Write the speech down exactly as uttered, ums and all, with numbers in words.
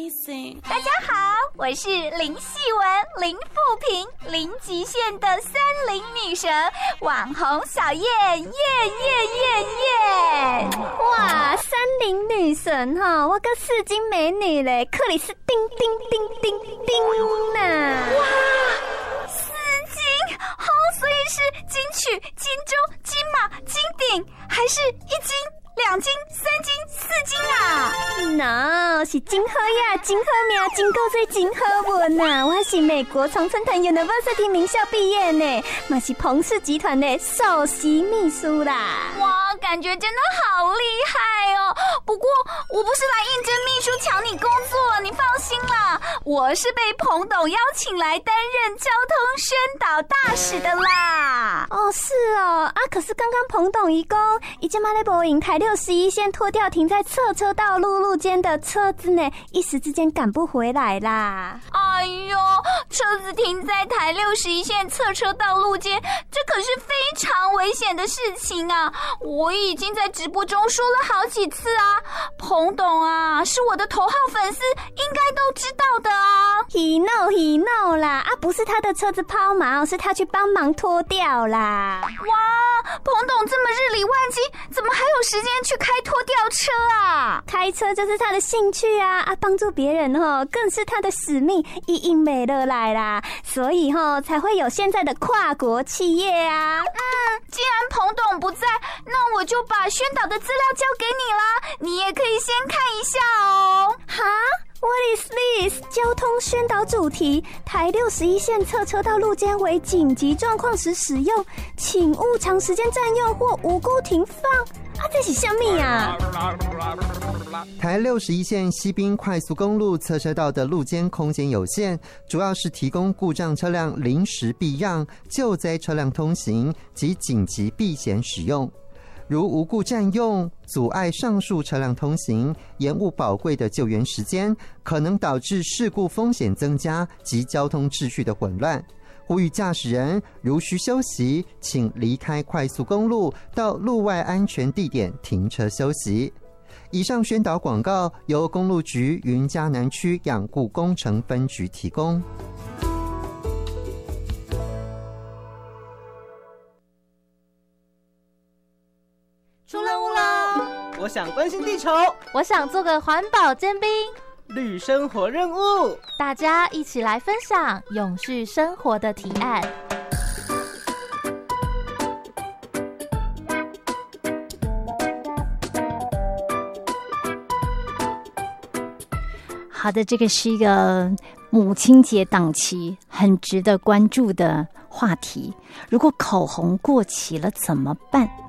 anything。 大家好，我是林细文、林富平、零极限的森林女神，网红小燕，耶耶耶耶！ 哇，森林女神哈，我个四金美女嘞，克里斯汀丁丁丁丁呐！ 哇，四金哦，所以是金曲、金钟、金马、金鼎，还是一金、两金、三金、四金啊 ？No， 是金好呀，金好命，金够最金好运呐！我是美国常春藤 University 名校毕业呢，嘛是彭氏集团的首席秘书啦。 哇，感觉真的好厉害哦！不过我不是来应征秘书抢你工作，你放心啦，我是被彭董邀请来担任交通宣导大使的啦。 哦，是哦，啊，可是刚刚彭董一公，已经马来博营台六十一线拖掉停在侧车道路路间的车子呢，一时之间赶不回来啦。 哎呦，车子停在台六十一线侧车道路间，这可是非常危险的事情啊！我已经在直播中说了好几次啊，彭董啊是我的头号粉丝，应该都知道的啊。 He know, he know 啦，啊，不是他的车子抛锚，是他去帮忙拖掉啦。 哇，彭董这么日理万机，怎么还有时间去开拖吊车啊？ 开车就是他的兴趣啊，啊，帮助别人哦，更是他的使命，一应美乐来啦，所以哦才会有现在的跨国企业啊。 嗯，既然彭董不在，那我就把宣导的资料交给你啦，你也可以先看一下哦。 哈？What is this？ 交通宣导主题：台六十一线侧车道路间为紧急状况时使用，请勿长时间占用或无故停放。啊，这是什么啊？ 台六十一线西滨快速公路侧车道的路间空间有限，主要是提供故障车辆临时避让、救灾车辆通行及紧急避险使用。如无故占用，阻碍上述车辆通行，延误宝贵的救援时间，可能导致事故风险增加及交通秩序的混乱。呼吁驾驶人如需休息，请离开快速公路，到路外安全地点停车休息。以上宣导广告由公路局云嘉南区养护工程分局提供。 出任务啦！ 我想关心地球， 我想做个环保尖兵。 绿生活任务， 大家一起来分享永续生活的提案。 好的，这个是一个母亲节档期很值得关注的话题。如果口红过期了怎么办？